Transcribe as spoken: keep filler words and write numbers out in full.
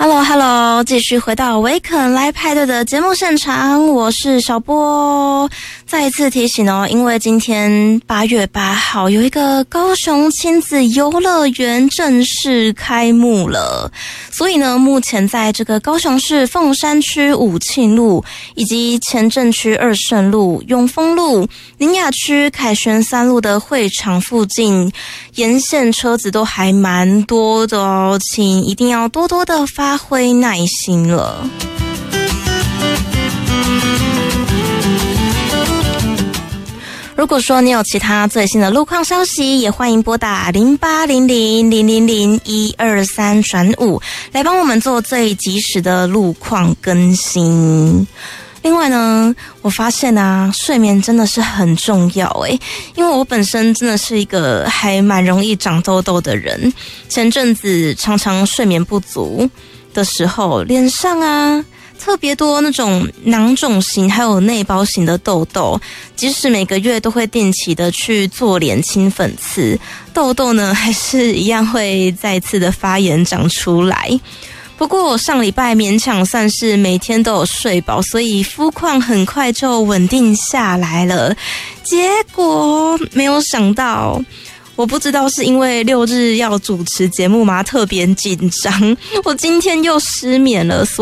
Hello Hello， 继续回到维肯来派对的节目现场，我是小波。再一次提醒哦，因为今天八月八号有一个高雄亲子游乐园正式开幕了，所以呢，目前在这个高雄市凤山区武庆路以及前镇区二圣路、永丰路、林雅区凯旋三路的会场附近，沿线车子都还蛮多的哦，请一定要多多的发挥耐心了。如果说你有其他最新的路况消息，也欢迎拨打零八零零零零零一二三转五来帮我们做最及时的路况更新。另外呢，我发现啊，睡眠真的是很重要诶，因为我本身真的是一个还蛮容易长痘痘的人，前阵子常常睡眠不足的时候，脸上啊特别多那种囊肿型还有内包型的痘痘，即使每个月都会定期的去做脸清粉刺，痘痘呢还是一样会再次的发炎长出来。不过我上礼拜勉强算是每天都有睡饱，所以肤况很快就稳定下来了。结果没有想到，我不知道是因为六日要主持节目吗，特别紧张，我今天又失眠了，所